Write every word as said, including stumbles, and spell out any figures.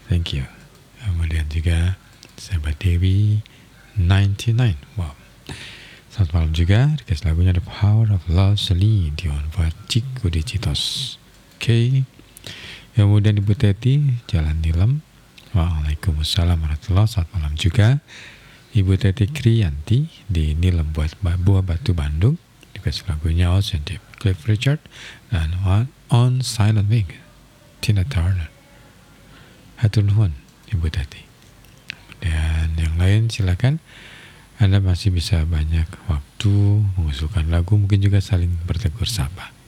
thank you. Kemudian juga sahabat Dewi sembilan puluh sembilan, wow. Selamat malam juga, dikasih lagunya The Power of Love Celine Dion buat Chico Dicitos. Oke, okay. Kemudian Ibu Teti Jalan Nilem, waalaikumsalam warahmatullahi wabarakatuh. Selamat malam juga Ibu Teti Kriyanti di Nilem buat Buah Batu Bandung, dikasih lagunya Ocean Deep Cliff Richard dan On, On Silent Wing Tina Turner. Hatur nuhun Ibu Teti. Dan yang lain silakan, Anda masih bisa banyak waktu mengusulkan lagu, mungkin juga saling bertegur sapa.